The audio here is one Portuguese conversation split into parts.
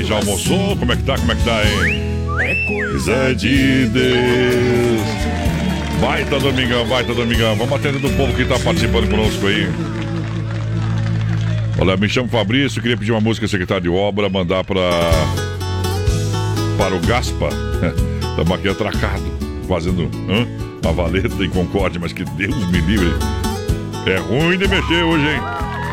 Já almoçou? Como é que tá, hein? Coisa de Deus. Baita domingão. Vamos atendendo o povo que tá participando conosco aí. Olha, me chamo Fabrício, queria pedir uma música secretária de obra, mandar para o Gaspa. Estamos aqui atracado, fazendo uma valeta em Concórdia, mas que Deus me livre. É ruim de mexer hoje, hein?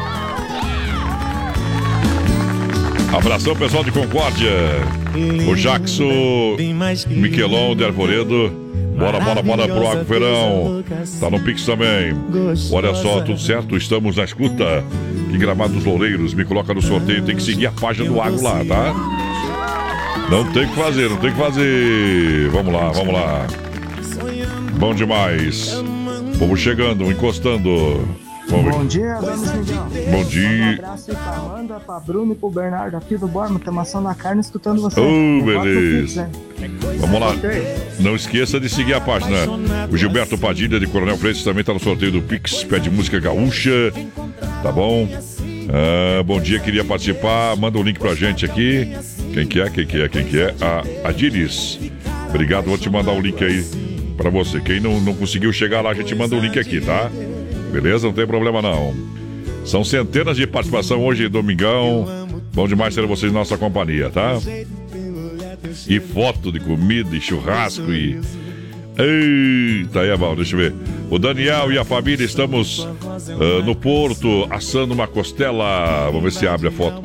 Abração, pessoal de Concórdia. O Jackson Miquelon de Arvoredo. Bora pro Água Verão. Tá no Pix também. Olha só, tudo certo? Estamos na escuta. Em Gramado dos Loureiros. Me coloca no sorteio. Tem que seguir a página do Água lá, tá? Não tem que fazer. Vamos lá. Bom demais. Vamos chegando, encostando. Bom dia, Donos Miguel. Bom dia. Um abraço aí pra Amanda, pra Bruno e pro Bernardo aqui do Borma. Tamação na carne, escutando você. Beleza. Vamos lá. Não esqueça de seguir a página. O Gilberto Padilha de Coronel Freitas também tá no sorteio do Pix. Pede música gaúcha. Tá bom? Bom dia, queria participar. Manda um link pra gente aqui. Quem que é? A Diris. Obrigado, vou te mandar o link aí pra você. Quem não conseguiu chegar lá, a gente manda o link aqui, tá? Beleza? Não tem problema não. São centenas de participação hoje, domingão. Bom demais ter vocês na nossa companhia, tá? E foto de comida e churrasco e... Eita, aí é bom, deixa eu ver. O Daniel e a família estamos no Porto assando uma costela. Vamos ver se abre a foto.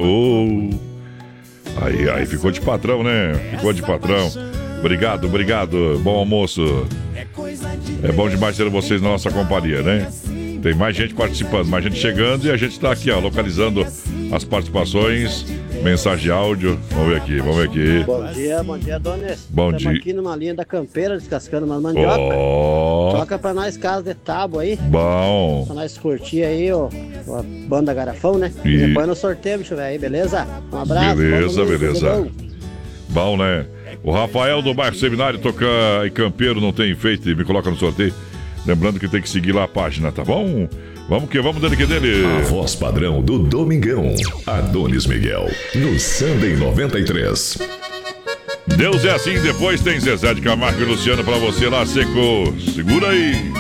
Aí ficou de patrão, né? Ficou de patrão. Obrigado. Bom almoço. É bom demais ter vocês na nossa companhia, né? Tem mais gente participando, mais gente chegando e a gente está aqui, ó, localizando as participações. Mensagem de áudio. Vamos ver aqui. Bom dia, dona. Bom dia. Estamos aqui numa linha da campeira, descascando uma mandioca. Toca pra nós casa de tábua aí. Bom. Pra nós curtir aí, ó, a banda Garrafão, né? E depois no sorteio, bicho, velho, beleza? Um abraço. Beleza. Bom, né? O Rafael do bairro Seminário toca em Campeiro, não tem feito e me coloca no sorteio. Lembrando que tem que seguir lá a página, tá bom? Vamos dele que dele. A voz padrão do Domingão, Adonis Miguel, no Sunday 93. Deus é assim, depois tem Zezé de Camargo e Luciano pra você lá, seco. Segura aí.